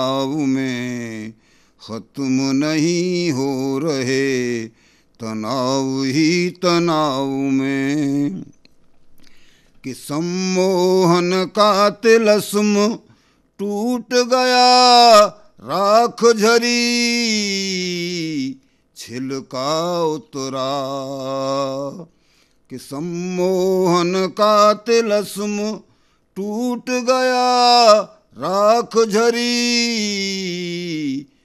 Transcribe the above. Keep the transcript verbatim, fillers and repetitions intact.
तनाव में खत्म नहीं हो रहे, तनाव ही तनाव में। कि सम्मोहन का तिलस्म टूट गया, राख झरी छिलका उतरा। कि सम्मोहन का तिलस्म टूट गया, राख झरी